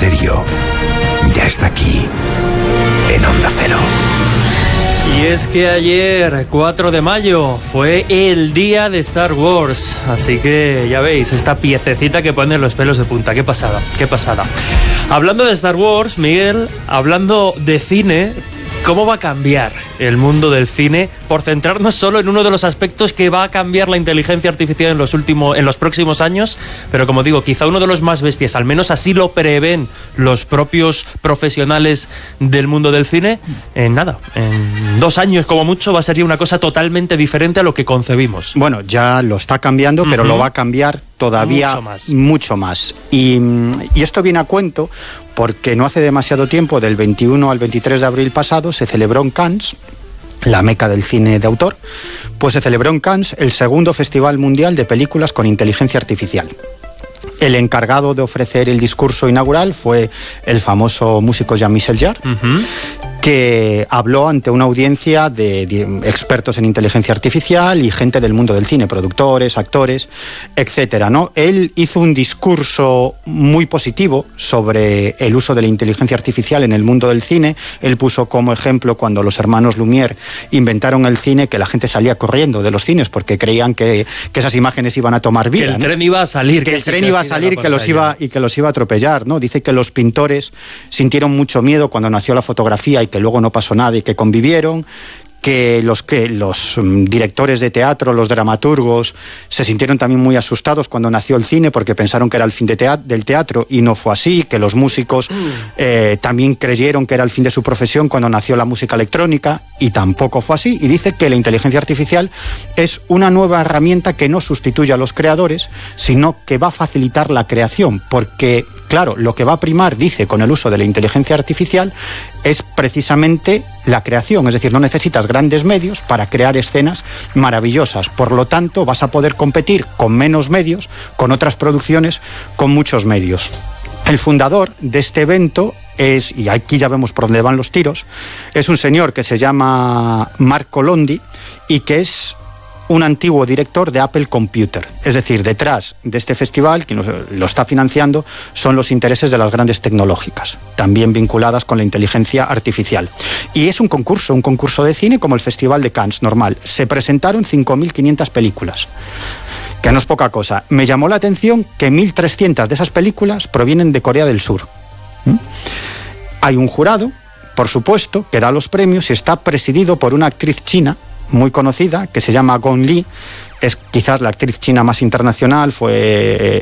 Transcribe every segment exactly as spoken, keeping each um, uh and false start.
misterio ya está aquí, en Onda Cero. Y es que ayer, cuatro de mayo, fue el día de Star Wars. Así que ya veis, esta piececita que pone los pelos de punta. Qué pasada, qué pasada. Hablando de Star Wars, Miguel, hablando de cine, ¿cómo va a cambiar el mundo del cine? Por centrarnos solo en uno de los aspectos que va a cambiar la inteligencia artificial en los últimos, en los próximos años, pero como digo, quizá uno de los más bestias, al menos así lo prevén los propios profesionales del mundo del cine. En nada, en dos años como mucho va a ser ya una cosa totalmente diferente a lo que concebimos. Bueno, ya lo está cambiando, pero uh-huh. lo va a cambiar todavía mucho más. Mucho más. Y, y esto viene a cuento porque no hace demasiado tiempo, del veintiuno al veintitrés de abril pasado, se celebró en Cannes, la meca del cine de autor, pues se celebró en Cannes el segundo Festival Mundial de Películas con Inteligencia Artificial. El encargado de ofrecer el discurso inaugural fue el famoso músico Jean-Michel Jarre, uh-huh. que habló ante una audiencia de, de expertos en inteligencia artificial y gente del mundo del cine, productores, actores, etcétera, ¿no? Él hizo un discurso muy positivo sobre el uso de la inteligencia artificial en el mundo del cine. Él puso como ejemplo cuando los hermanos Lumière inventaron el cine, que la gente salía corriendo de los cines porque creían que, que esas imágenes iban a tomar vida. Que el ¿no? tren iba a salir. Que, que el tren iba a salir y que los iba, y que los iba a atropellar, ¿no? Dice que los pintores sintieron mucho miedo cuando nació la fotografía y que luego no pasó nada y que convivieron, que los, que los um, directores de teatro, los dramaturgos, se sintieron también muy asustados cuando nació el cine porque pensaron que era el fin de teat- del teatro y no fue así, que los músicos eh, también creyeron que era el fin de su profesión cuando nació la música electrónica y tampoco fue así. Y dice que la inteligencia artificial es una nueva herramienta que no sustituye a los creadores, sino que va a facilitar la creación, porque claro, lo que va a primar, dice, con el uso de la inteligencia artificial es precisamente la creación, es decir, no necesitas grandes medios para crear escenas maravillosas, por lo tanto vas a poder competir con menos medios, con otras producciones, con muchos medios. El fundador de este evento es, y aquí ya vemos por dónde van los tiros, es un señor que se llama Marco Londi y que es un antiguo director de Apple Computer. Es decir, detrás de este festival, quien lo está financiando, son los intereses de las grandes tecnológicas, también vinculadas con la inteligencia artificial. Y es un concurso, un concurso de cine como el Festival de Cannes normal. Se presentaron cinco mil quinientas películas, que no es poca cosa. Me llamó la atención que mil trescientas de esas películas provienen de Corea del Sur. ¿Mm? Hay un jurado, por supuesto, que da los premios y está presidido por una actriz china muy conocida, que se llama Gong Li. Es quizás la actriz china más internacional, fue, eh,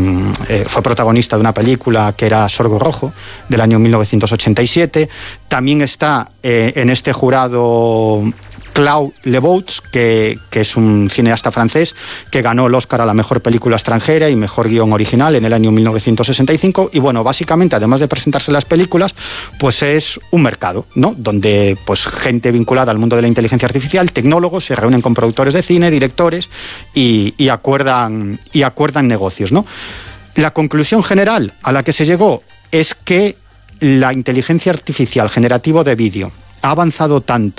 eh, fue protagonista de una película que era Sorgo Rojo, del año mil novecientos ochenta y siete. También está eh, en este jurado Claude Lebouts, que, que es un cineasta francés que ganó el Oscar a la mejor película extranjera y mejor guión original en el año mil novecientos sesenta y cinco. Y bueno, básicamente, además de presentarse las películas, pues es un mercado, ¿no? Donde pues gente vinculada al mundo de la inteligencia artificial, tecnólogos, se reúnen con productores de cine, directores y, y, acuerdan, y acuerdan negocios, ¿no? La conclusión general a la que se llegó es que la inteligencia artificial generativa de vídeo ha avanzado tanto